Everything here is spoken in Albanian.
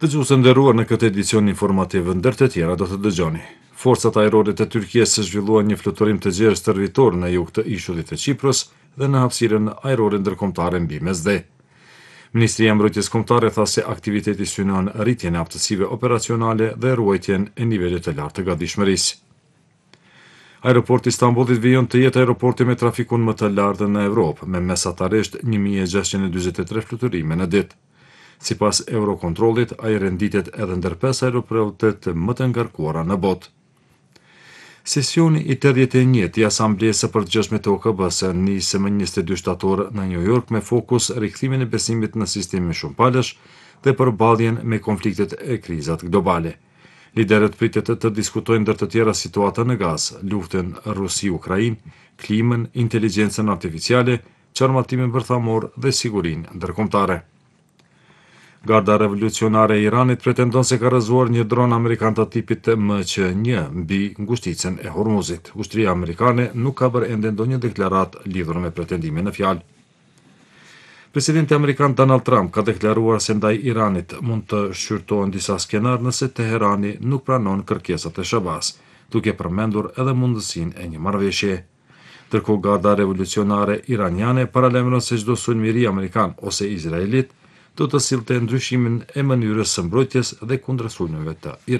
Dëgjuesë nderuar, në këtë edicion informativ ndër të tjera do të dëgjoni. Forcat ajrore të Tyrkisë zhvilluan një fluturim të gjerë stërvitor në jug të ishullit të Çipros dhe në hapësirën ajrore ndërkombëtare mbi Mesdhe. Ministria e Mbrojtjes Kombëtare tha se aktiviteti synon rritjen e aftësive operacionale dhe ruajtjen e nivelit të lartë të gatishmërisë. Aeroporti i Istanbullit vijon të jetë aeroporti me trafikun më të lartë në Evropë, me mesatarisht 1643 fluturime në ditë. Sipas Eurokontrollit, ai renditet edhe ndër 5 aeroportet më të ngarkuara në botë. Sesioni i 81 i Asamblesë së Përgjithshme të OKB-së nisi më 22 shtator në New York me fokus rikthimin e besimit në sistemin shumëpalësh dhe përballjen me konfliktet e krizat globale. Liderët pritet të diskutojnë ndër të tjera situatën në Gazë, luftën Rusi-Ukrainë, klimën, inteligjencën artificiale, çarmatimin bërthamor dhe sigurinë ndërkombëtare. Garda revolucionare e Iranit pretendon se ka rrëzuar një dron amerikan të tipit MQ-1 mbi ngushticën e Hormuzit. Ushtria amerikane nuk ka bërë ende ndonjë deklaratë lidhur me pretendimin në fjalë. Presidenti amerikan Donald Trump ka deklaruar se ndaj Iranit mund të shqyrtohen disa skenar nëse Teherani nuk pranon kërkesat e Shabas, duke përmendur edhe mundësinë e një marrëveshje. Ndërkohë Garda revolucionare iraniane paralajmëron se çdo sulmiri amerikan ose izraelit do të sillte ndryshimin e mënyrës së mbrojtjes dhe kundër sulmeve të